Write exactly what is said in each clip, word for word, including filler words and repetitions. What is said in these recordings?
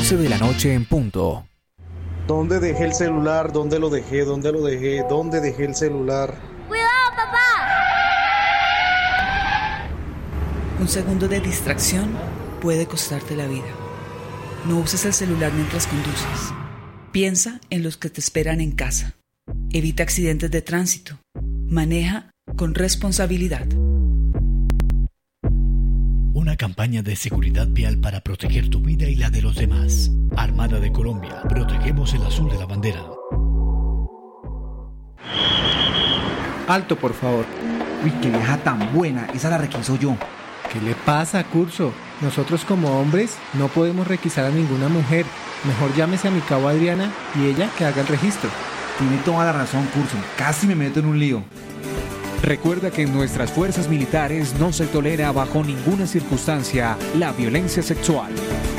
once de la noche en punto. ¿Dónde dejé el celular? ¿Dónde lo dejé? ¿Dónde lo dejé? ¿Dónde dejé el celular? ¡Cuidado, papá! Un segundo de distracción puede costarte la vida. No uses el celular mientras conduces. Piensa en los que te esperan en casa. Evita accidentes de tránsito. Maneja con responsabilidad. Una campaña de seguridad vial para proteger tu vida y la de los demás. Armada de Colombia, protegemos el azul de la bandera. Alto, por favor. Uy, qué vieja tan buena, esa la requiso yo. ¿Qué le pasa, Curso? Nosotros como hombres no podemos requisar a ninguna mujer. Mejor llámese a mi cabo Adriana y ella que haga el registro. Tiene toda la razón, Curso. Casi me meto en un lío. Recuerda que en nuestras fuerzas militares no se tolera bajo ninguna circunstancia la violencia sexual.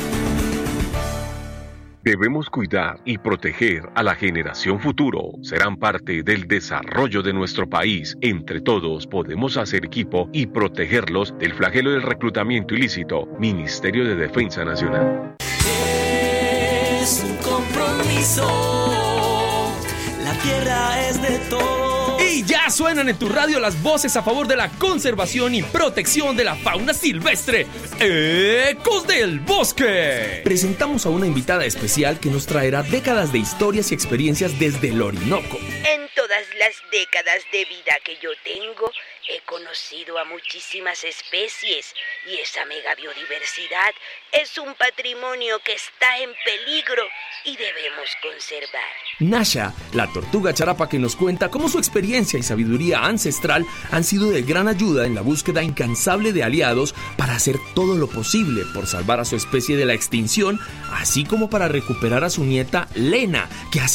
Debemos cuidar y proteger a la generación futuro. Serán parte del desarrollo de nuestro país. Entre todos podemos hacer equipo y protegerlos del flagelo del reclutamiento ilícito. Ministerio de Defensa Nacional. Es un compromiso. La tierra es de todos. Y ya suenan en tu radio las voces a favor de la conservación y protección de la fauna silvestre. ¡Ecos del Bosque! Presentamos a una invitada especial que nos traerá décadas de historias y experiencias desde el Orinoco. En todas las décadas de vida que yo tengo, he conocido a muchísimas especies y esa mega biodiversidad es un patrimonio que está en peligro y debemos conservar. Nasha, la tortuga charapa que nos cuenta cómo su experiencia y sabiduría ancestral han sido de gran ayuda en la búsqueda incansable de aliados para hacer todo lo posible por salvar a su especie de la extinción, así como para recuperar a su nieta Lena, que hace